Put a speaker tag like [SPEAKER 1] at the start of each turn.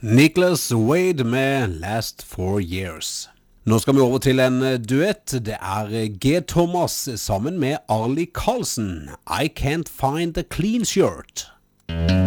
[SPEAKER 1] Nicholas Wade med Last 4 Years. Nå skal vi over til en duett. Det G. Thomas sammen med Arlie Karlsen. I Can't Find a Clean Shirt.